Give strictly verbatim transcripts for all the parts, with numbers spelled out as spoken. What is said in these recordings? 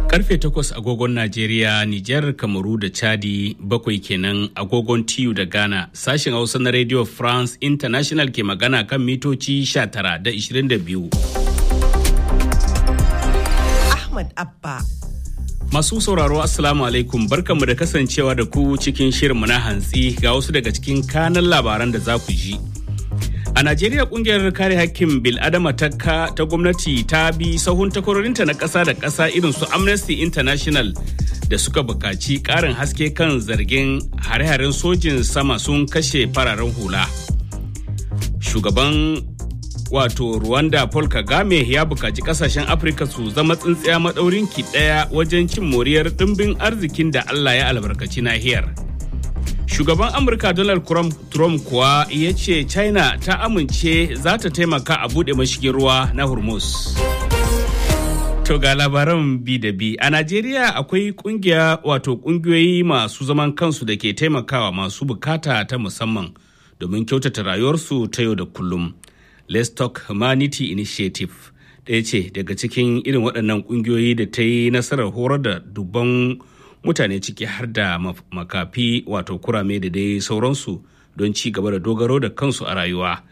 Karfe takwas agogon Najeriya, Nijar, Kamaru da Chadi, bakwai kenan agogon T U da Ghana. Sashen Hausa na Radio France International ke magana kan mitoci sha tara da ishirin da biyu. Ahmad Abba. Masu sauraro Assalamu alaikum, barkanmu da kasancewa da ku cikin shirinmu na hantsi ga wasu daga cikin kanan labaran da za ku ji. A Najeriya kungiyar kare hakkin bil'adama ta ta gwamnati ta bi sahun takwarorinta na ƙasa da ƙasa irin su Amnesty International da suka buƙaci ƙarin haske kan zargin hare-haren sojin sama sun kashe fararen hula. Shugaban wato Rwanda Paul Kagame ya buƙaci ƙasashen Afirka su zama tsintsiya maɗaurin ki ɗaya wajen cin moriyar ɗimbin arzikin da Allah ya albarkaci nahiyar. Shugaban Amurka Donald Trump kuwa ya ce China ta amince za ta taimaka a buɗe mashigin ruwa na Hormuz. To ga labaran bi da bi. A Najeriya akwai kungiya wato kungiyoyi masu zaman kansu da ke taimakawa masu bukata ta musamman domin kyautata rayuwarsu ta yau da kullum. Let's Talk Humanity Initiative ɗaya ce daga cikin irin waɗannan kungiyoyi da ta yi nasarar horar da dubban mutane ciki har da makafi wato kurame da dai sauransu don ci gaba da dogaro da kansu a rayuwa.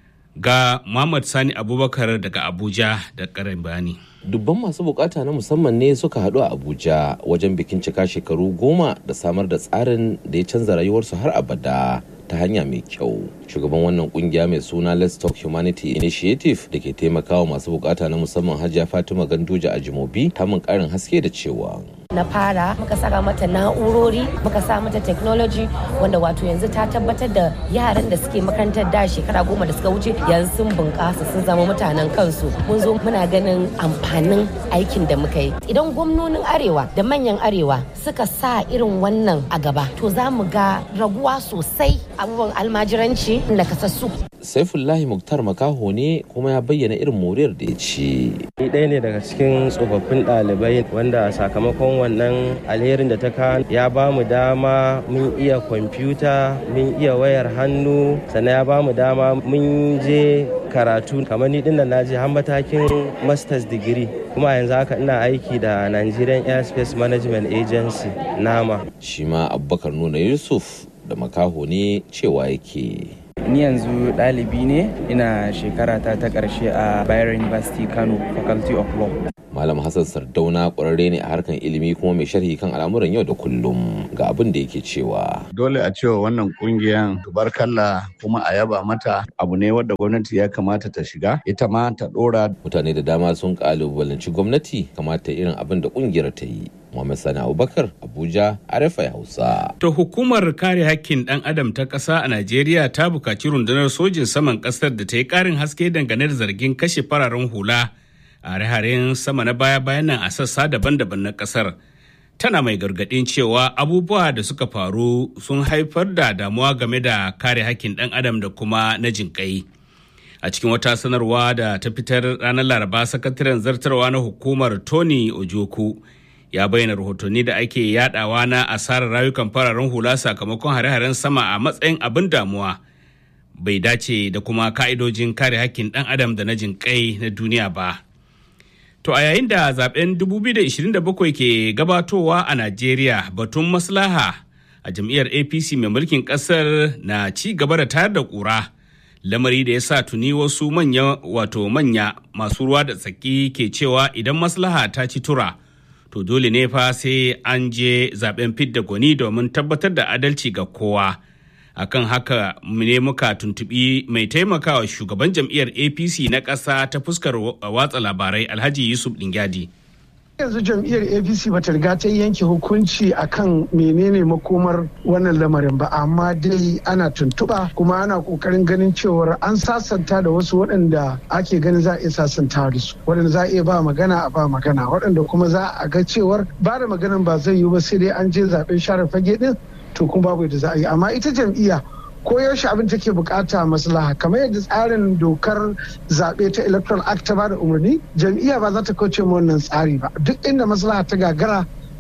Ga Muhammad Sani Abubakar daga Abuja da ƙarin bayani. Dubban masu bukata na musamman ne suka haɗu a Abuja wajen bikin cika shekaru goma da samar da tsarin da ya canza rayuwarsu har abada ta hanya mai kyau. Shugaban wannan kungiya mai suna Let's Talk Humanity Initiative da ke taimakawa masu bukata na musamman Hajiya Fatima Ganduja a Jimobi ta mun karin haske da cewa na fara muka saka mata na'urori muka sa mata technology wanda wato yanzu ta tabbatar da yaran da suke makarantar da shekara goma da suka wuce yanzu sun bunƙasa sun zama mutanen kansu. Mun zo muna ganin amfanin aikin da muka yi. Idan gwamnonin arewa da manyan arewa suka sa irin wannan a gaba to za mu ga raguwa sosai abubuwan almajiranci da kasassu. Saifullahi Muktar Makaho ne kuma ya bayyana irin moriyar da ya ce. Ni ɗaya ne daga cikin tsofaffin ɗalibai wanda sakamakon wannan alherin da ta kawo ya ba mu dama mun iya kwamfuta, mun iya wayar hannu, sannan ya ba mu dama mun je karatu kamar ni ɗin da na je har matakin master's degree. Kuma yanzu haka ina aiki da Nigerian Airspace Management Agency nama. Shi ma Abubakar Nuna Yusuf da Makaho ne cewa yake. Ni yanzu ɗalibi ne, ina shekara ta ta ƙarshe a Bayero University Kano, Faculty of Law. Malam Hassan Sardauna ƙwararre ne a harkan ilimi kuma mai sharhi kan al'amuran yau da kullum ga abin da yake cewa. Dole a cewa wannan ƙungiyar tubarkalla kuma a yaba mata abu ne wadda gwamnati ya kamata ta shiga, ita ma ta ɗora. Mutane da dama sun ƙalubalanci gwamnati kamata irin abin da ƙungiyar ta yi. Muhammad Sani Abubakar, Abuja, R F I Hausa. To hukumar kare hakkin ɗan adam ta ƙasa a Najeriya ta buƙaci rundunar sojin saman ƙasar da ta yi ƙarin haske dangane da zargin kashe fararen hula a hare-haren sama na baya-bayan nan a sassa daban-daban na ƙasar. Tana mai gargaɗin cewa abubuwa da suka faru sun haifar da damuwa game da kare hakkin ɗan adam da kuma na jinƙai. A cikin wata sanarwa da ta fitar ranar Laraba, sakataren zartarwa na hukumar Tony Ojoku ya bayyana rahotanni da ake yadawa na asarar rayukan fararen hula sakamakon hare-haren sama a matsayin abin damuwa bai dace da kuma ka'idojin kare hakkin ɗan adam da na jinƙai na duniya ba. To a yayin da zaben dubu biyu da ishirin da bakwai ke gabatowa a Najeriya, batun maslaha a jam'iyyar A P C mai mulkin ƙasar na ci gaba da tayar da ƙura, lamari da ya sa tuni wasu manya wato manya masu ruwa da tsaki ke cewa idan maslaha ta ci tura to dole ne fa sai an je zaben fidda gwani domin tabbatar da adalci ga kowa. Akan haka ne muka tuntubi mai taimakawa shugaban jam'iyyar A P C na ƙasa ta fuskar watsa labarai Alhaji Yusuf Dingyadi. Yanzu jam'iyyar A P C bata riga ta yanke hukunci akan menene makomar wannan lamarin ba, amma dai ana tuntuɓa kuma ana kokarin ganin cewar an sasanta da wasu waɗanda ake ganin za a iya sasanta da su, waɗanda za a iya ba magana a ba magana, waɗanda kuma za a ga cewar ba da maganan ba zai yiwu ba sai dai an je zaɓen share fage ɗin, to kuma babu yadda za a yi. Amma ita jam'iyya ko yaushe abin take bukata maslaha, kamar yadda tsarin dokar zaɓe ta electoral act ta bada umarni, jam'iyya ba za ta kauce ma wannan tsari ba. Duk inda maslaha ta gagara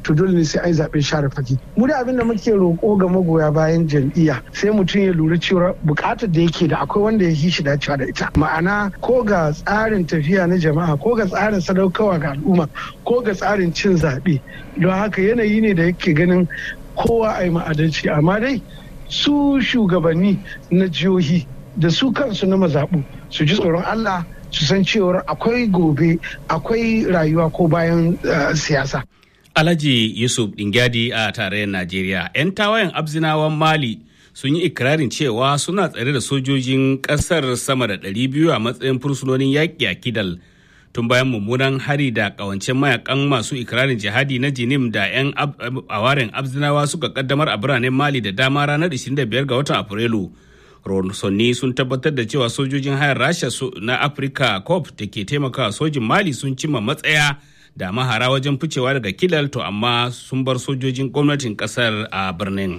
to dole ne sai ai zaben share fage. Mu da abin da muke roƙo ga magoya bayan jam'iyya sai mutum ya lura cewa buƙatar da yake da akwai wanda ya yi shi dacewa da ita. Ma'ana ko ga tsarin tafiya na jama'a ko ga tsarin sadaukarwa ga al'umma ko ga tsarin cin zaɓe. Don haka yanayi ne da yake ganin kowa a yi ma'adalci, amma dai su shugabanni na jihohi da su kansu na mazaɓu su ji tsoron Allah su san cewar akwai gobe akwai rayuwa ko bayan uh, siyasa. Alhaji Yusuf Dingyadi a tarayyar Najeriya. 'Yan tawayen Abzinawan Mali sun yi ikirarin cewa suna tsare da sojojin ƙasar sama da ɗari biyu a matsayin fursunonin yaƙi a Kidal. Tun bayan mummunan hari da ƙawancen mayakan masu ikirarin jihadi na Jinim da 'yan awaren Abzinawa suka kaddamar a biranen Mali da dama ranar ishirin da biyar ga watan Afrilu. Ronsonni sun tabbatar da cewa sojojin hayar Rasha na Africa Corps da ke taimakawa sojin Mali sun cimma matsaya da mahara wajen ficewa daga Kidal, to amma sun bar sojojin gwamnatin kasar a birnin.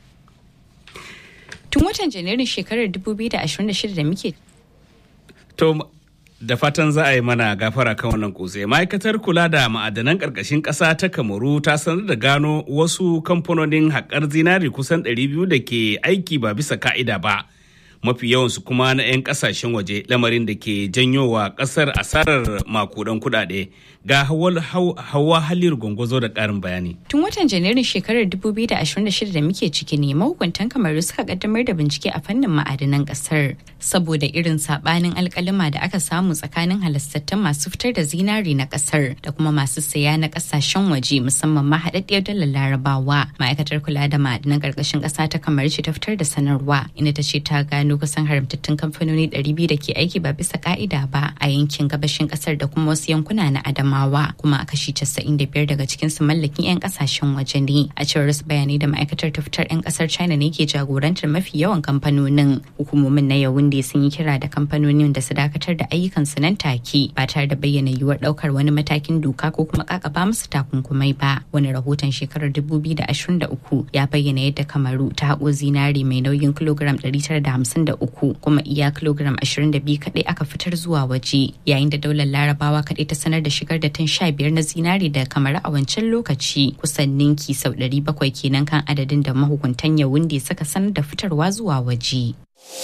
Tun watan Janairun shekarar dubu biyu da ashirin da shida da muke. To da fatan za a yi mana gafara kan wannan kutse. Ma'aikatar kula da ma'adanan ƙarƙashin ƙasa ta Kamaru ta sanar da gano wasu kamfanonin haƙar zinari kusan ɗari biyu da ke aiki ba bisa ka'ida ba. Mafi yawansu kuma na 'yan ƙasashen waje, lamarin da ke janyo wa ƙasar asarar makudan kuɗaɗe. Ga Hauwa Haliru Gongozo da ƙarin bayani. Tun watan Janairun shekarar dubu biyu da ashirin da shida da muke ciki ne mahukuntan Kamaru suka kaddamar da bincike a fannin ma'adanan ƙasar saboda irin sabanin alƙaluma da aka samu tsakanin halastattun masu fitar da zinari na ƙasar da kuma masu saya na ƙasashen waje, musamman ma haɗaɗɗiyar dalar Larabawa. Ma'aikatar kula da ma'adanan ƙarƙashin ƙasa ta Kamaru ce ta fitar da sanarwa inda ta ce ta gano kusan haramtattun kamfanoni ɗari biyu da ke aiki ba bisa ka'ida ba a yankin gabashin ƙasar da kuma wasu yankuna na Adamawa, kuma a kashi casa'in da biyar daga cikin su mallakin 'yan ƙasashen waje ne. A cewar wasu bayanai da ma'aikatar ta fitar, 'yan ƙasar China ne ke jagorantar mafi yawan kamfanonin. Hukumomin na Yaounde sun yi kira da kamfanonin da su dakatar da ayyukan su nan take ba tare da bayyana yiwuwar ɗaukar wani matakin doka ko kuma kakaba musu takunkumai ba. Wani rahoton shekarar dubu biyu da ashirin da uku ya bayyana yadda Kamaru ta haƙo zinari mai nauyin kilogram ɗari tara da hamsin da uku, kuma iya kilogram ashirin da biyu kaɗai aka fitar zuwa waje, yayin da daular Larabawa kaɗai ta sanar da shigar da tun sha biyar na zinari da Kamaru a wancan lokaci, kusan ninki sau ɗari bakwai kenan kan adadin da mahukuntan Yaounde suka sanar da fitarwa zuwa waje.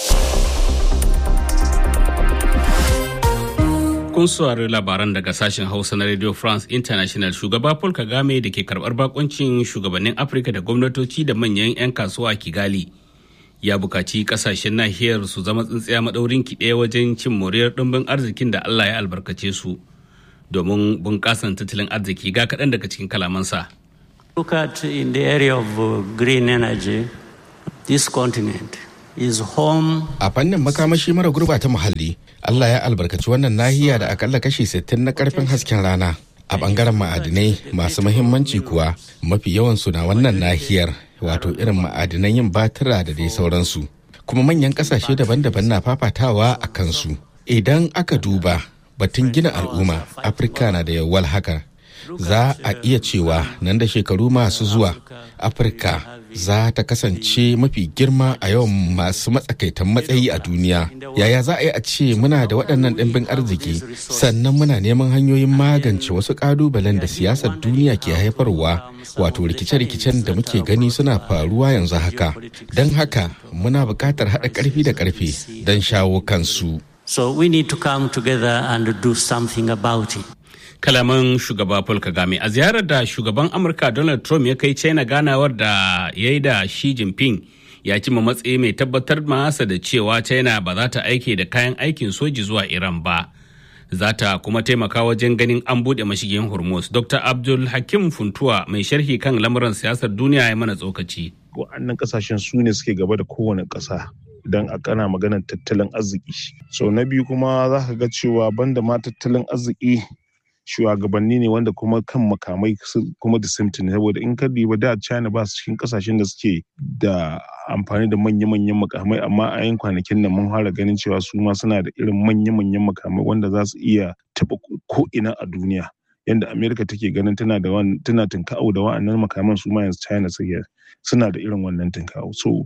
Kun saurari labaran daga sashen Hausa na Radio France International. Shugaba Paul Kagame da ke karɓar bakuncin shugabannin Afirka da gwamnatoci da manyan 'yan kasuwa a Kigali ya bukaci kasashen nahiyar su zama tsintsiya maɗaurin ki ɗaya wajen cin moriyar ɗumbin arzikin da Allah ya albarkace su domin bunƙasan tattalin arziki. Ga kaɗan daga cikin kalamansa. Look at in the area of uh, green energy, this continent is home. A fannin makamashi mara gurbata muhalli, Allah ya albarkaci wannan nahiya da akalla kashi sittin na karfin hasken rana. A bangaren ma'adinai masu muhimmanci kuwa mafi yawansu na wannan nahiyar, wato irin ma'adinan yin batira da dai sauransu. Kuma manyan kasashe daban-daban na fafatawa a kansu. Idan aka duba batun gina al'umma, Afirka na da yawwal haka. Za a iya cewa nan da shekaru masu zuwa, Afirka za ta kasance mafi girma a yawan masu matsakaitan matsayi a duniya. Yaya za a yi a ce muna da waɗannan ɗimbin arziki sannan muna neman hanyoyin magance wasu ƙalubalen da siyasar duniya ke haifarwa, wato rikice-rikicen da muke gani suna faruwa yanzu haka. Don haka muna buƙatar haɗa ƙarfi da ƙarfe don shawo kansu. So we need to come together and do something about it. Kalaman shugaba Paul Kagame a ziyarar da shugaban Amurka Donald Trump ya kai China ganawar da ya yi da Xi Jinping, ya cima matsayi mai tabbatar masa da cewa China ba za ta aike da kayan aikin soji zuwa Iran ba. Za ta kuma taimaka wajen ganin an buɗe mashigin Hormuz. Doctor Abdul Hakim Funtuwa mai sharhi kan lamuran siyasar duniya ya mana tsokaci. Wa'annan kasashen su ne suke gaba da kowane ƙasa idan a kana maganar tattalin arziki. So na biyu kuma za ka ga cewa banda ma tattalin arziki, shugabanni ne wanda kuma kan makamai kuma da simtin, saboda in ka diba da China ba su cikin kasashen da suke da amfani da manya-manyan makamai, amma a yin kwanakin nan mun fara ganin cewa su ma suna da irin manya-manyan makamai wanda za su iya taɓa ko ina a duniya. Yanda Amerika take ganin tana da tana tinka'o da wa'annan makaman, su ma yanzu China suna da irin wannan tinka'o. So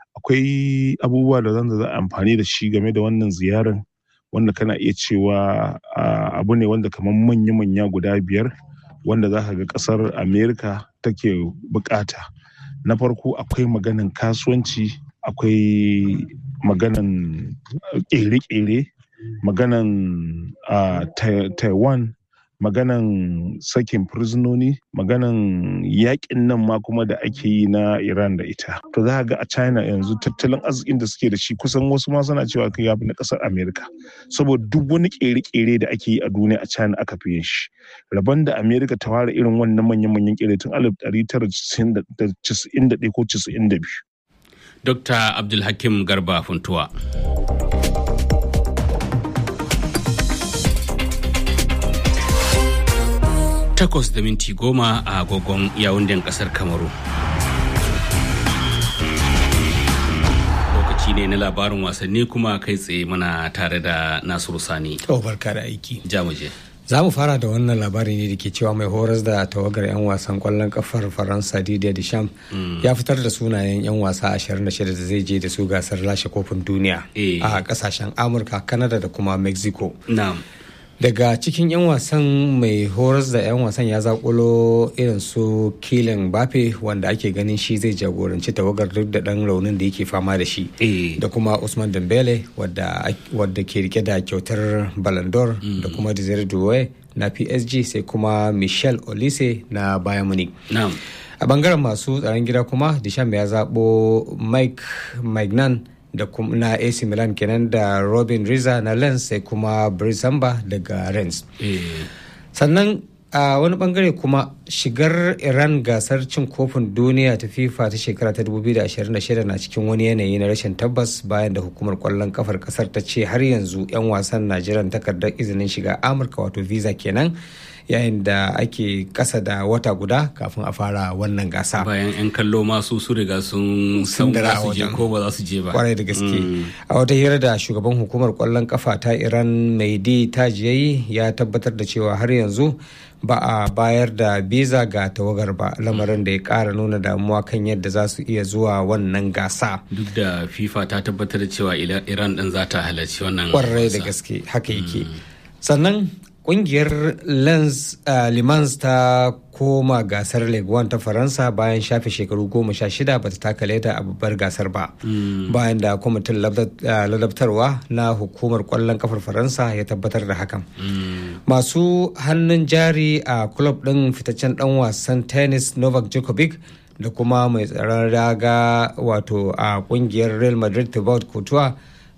akwai abubuwa da zan za a amfani da shi game da wannan ziyarar, wanda kana iya cewa abu ne wanda kamar manya-manya guda biyar wanda za ka ga ƙasar Amerika take bukata. Na farko akwai maganan kasuwanci, akwai maganan ƙere-ƙere, maganan uh, Taiwan, maganan sakin fursunoni, maganan yakin nan ma kuma da ake yi na Iran da ita. To za ga a China yanzu tattalin arzikin da suke da shi kusan wasu ma suna cewa kai yafi na ƙasar Amerika. Saboda duk wani ƙere-ƙere da ake yi a duniya a China aka fi yin shi. Rabon da Amerika ta ware irin wannan manyan-manyan ƙere tun alif ɗari tara da casa'in da ɗaya ko casa'in da biyu. Dokta Abdulhakim Garba Funtuwa. Takwas da minti goma a agogon Yawunden kasar Kamaru. Lokaci ne na labarin wasanni kuma kai tsaye mana tare da Nasiru Sani. Oh, barka da aiki. Jamuje. Za mu fara da wannan labari ne da ke cewa mai horas da tawagar 'yan wasan kwallon kafar Faransa Didier Deschamps mm. ya fitar da sunayen 'yan wasa ashirin da shida da zai je da su gasar lashe kofin duniya e. a kasashen Amurka, Canada da kuma Mexico. No. Daga cikin 'yan wasan mai horas da 'yan wasan ya zakulo irin su Kylian Mbappe wanda ake ganin shi zai jagoranci tawagar duk da dan raunin da yake fama da shi e. da kuma Usman Dembele wadda, wadda ke rike da kyautar Ballon d'Or mm. da kuma Desire Doué na P S G sai kuma Michel Olise na Bayern Munich. No. A bangaren masu tsaron gida kuma Deschamps ya zabo Mike Maignan da kuma na A C Milan kenan da Robin Riza na Lens sai kuma Brisamba daga Rennes. E. Sannan a wani bangare kuma shigar Iran gasar cin kofin duniya ta FIFA ta shekara ta dubu biyu da ashirin da shida na cikin wani yanayi na rashin tabbas bayan da hukumar kwallon kafar kasar ta ce har yanzu 'yan wasan na jiran takardar izinin shiga Amurka wato visa kenan yayin da ake kasa da wata guda kafin a fara wannan gasa. Bayan 'yan kallo masu su riga sun san za su je ko ba za su je ba. Kwarai da gaske. A wata hira da shugaban hukumar kwallon kafa ta Iran Mehdi Tajiyayi ya tabbatar da cewa har yanzu ba a bayar da biza ga tawagar ba, lamarin da ya kara nuna damuwa kan yadda za su iya zuwa wannan gasa. Duk da FIFA ta tabbatar da cewa Iran din za ta halarci wannan. Kwarai da gaske haka yake. Sannan kungiyar Lens uh, Limans ta koma gasar Ligue one ta Faransa bayan shafe shekaru goma sha shida ba ta taka leda a babbar gasar ba. Mm. Bayan da kwamitin ladabtarwa na hukumar kwallon kafar Faransa ya tabbatar da hakan. Mm. Masu hannun jari a club ɗin fitaccen ɗan wasan tennis Novak Djokovic da kuma mai tsaron raga wato a kungiyar Real Madrid Thibaut Courtois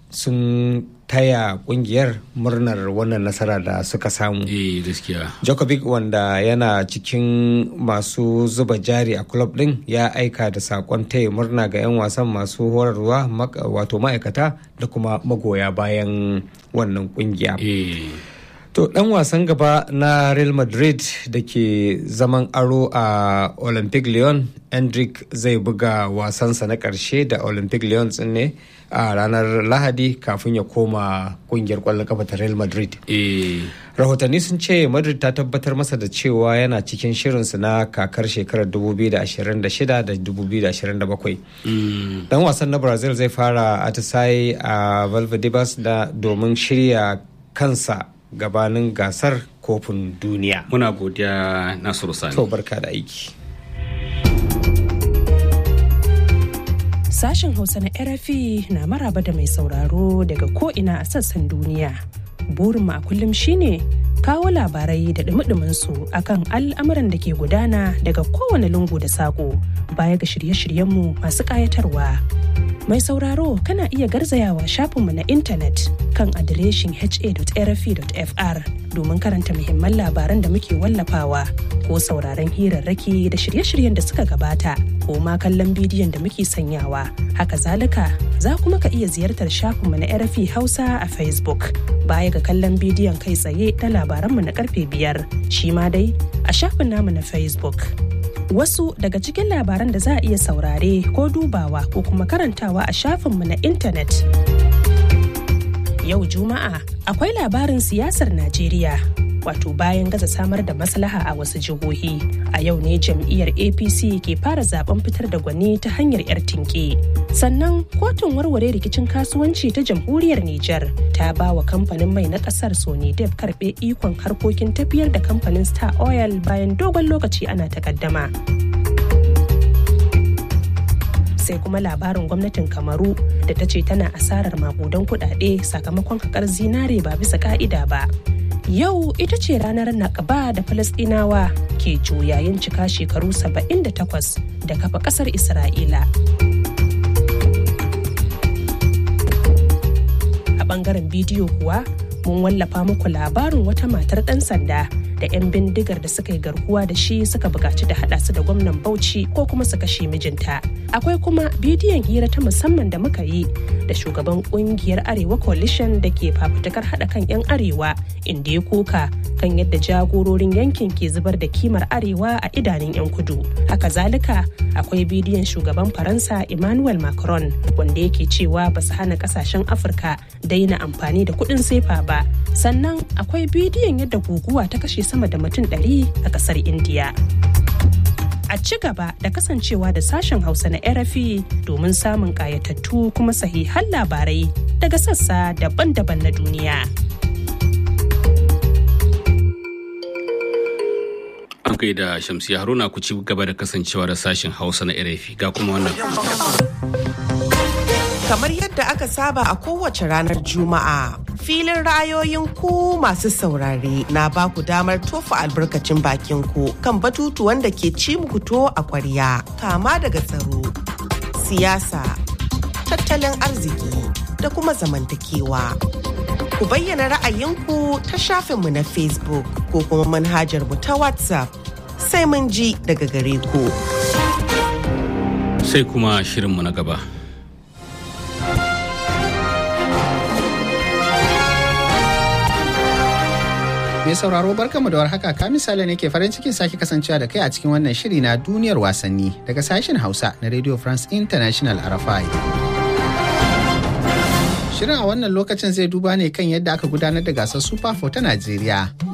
sun taya kungiyar murnar wannan nasara da suka samu. Eh gaskiya. Djokovic wanda yana cikin masu zuba jari a club din ya aika da sakon taya murna ga 'yan wasan masu horarwa wato ma'aikata da kuma magoya bayan wannan kungiya. Eh. To dan wasan gaba na Real Madrid da ke zaman aro a Olympic Lyon, Endrick zai buga wasansa na karshe da Olympic Lyon ne a ranar Lahadi kafin ya koma kungiyar kwallon kafa ta Real Madrid. Eh. Rahotanni sun ce Madrid ta tabbatar masa da cewa yana cikin shirinsu na kakar shekarar dubu biyu da ashirin da shida da dubu biyu da ashirin da bakwai. Mm. Dan wasan na Brazil zai fara atisaye a Valdebebas da domin shirya kansa gabanin gasar kofin duniya. Muna godiya Nasiru Sani. To barka da aiki. Sashen Hausa na R F I na maraba da mai sauraro daga ko'ina a sassan duniya. Burinmu a kullum shine kawo labarai da dumi su akan al'amuran da ke gudana daga kowane lungu da saƙo baya ga shirye-shiryenmu masu ƙayatarwa. Mai sauraro kana iya garzayawa shafinmu na intanet kan adireshin h a dot r f i dot f r domin karanta muhimman labaran da muke wallafawa ko sauraron hirarraki da shirye-shiryen da suka gabata ko ma kallon bidiyon da muke sanyawa. Haka zalika za kuma ka iya ziyartar shafinmu na R F I Hausa a Facebook baya ga kallon bidiyon kai tsaye na labaranmu na karfe biyar shi ma dai a shafin namu na Facebook. Wasu daga cikin labaran da za a iya saurare ko dubawa ko kuma karantawa a shafinmu na intanet. Yau Juma'a akwai labarin siyasar Najeriya wato bayan gaza samar da maslaha a wasu jihohi. A yau ne jam'iyyar A P C ke fara zaben fitar da gwani ta hanyar 'yar tinke. Sannan kotun warware rikicin kasuwanci ta jamhuriyar Nijar ta ba wa kamfanin mai na kasar Sonidep karbe ikon harkokin tafiyar da kamfanin Star Oil bayan dogon lokaci ana takaddama. Sai kuma labarin gwamnatin Kamaru da ta ce tana asarar makudan kudade sakamakon hakar zinare ba bisa ka'ida ba. Yau ita ce ranar Nakba da Falasɗinawa ke juyayin cika shekaru saba'in da takwas da kafa ƙasar Isra'ila. A ɓangaren bidiyo kuwa mun wallafa muku labarin wata matar ɗan sanda da 'yan bindigar da suka yi garkuwa da shi suka buƙaci da haɗa su da gwamnan Bauchi ko kuma su kashe mijinta. Akwai kuma bidiyon hira ta musamman da muka yi da shugaban ƙungiyar Arewa Coalition da ke fafutukar haɗa kan 'yan Arewa inda ya koka kan yadda jagororin yankin ke zubar da kimar Arewa a idanun 'yan kudu. Haka zalika akwai bidiyon shugaban Faransa Emmanuel Macron wanda yake cewa ba su hana ƙasashen Afirka daina amfani da kuɗin sefa ba. Sannan akwai bidiyon yadda guguwa ta kashe sama da mutum ɗari a ƙasar Indiya. A ci gaba da kasancewa da sashen Hausa na R F I domin samun ƙayatattu kuma sahihan labarai daga sassa daban-daban na duniya. An kai da Shamsiya Haruna ku ci gaba da kasancewa da sashen Hausa na R F I ga kuma wannan. Kamar yadda aka saba a kowace ranar Juma'a, filin ra'ayoyin ku masu saurare na ba ku damar tofa albarkacin bakin ku kan batutuwan da ke ci muku to a kwarya, kama daga tsaro, siyasa, tattalin arziki da kuma zamantakewa. Ku bayyana ra'ayinku ta shafinmu na Facebook ko kuma manhajar mu ta WhatsApp. Sai mun ji daga gare ku. Sai kuma shirinmu na gaba. Mai sauraro barkanmu da warhaka, ka misali ne ke farin cikin sake kasancewa da kai a cikin wannan shiri na duniyar wasanni daga sashen Hausa na Radio France International R F I. Shirin a wannan lokacin zai duba ne kan yadda aka gudanar da gasar Super four ta Najeriya